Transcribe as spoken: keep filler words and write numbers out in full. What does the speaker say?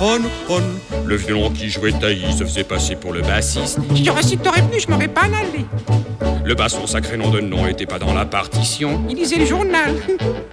on, on. Le violon qui jouait taillis se faisait passer pour le bassiste. J'aurais si t'aurais venu, je m'aurais pas allé. Le basson, sacré nom de nom, était pas dans la partition. Il lisait le journal.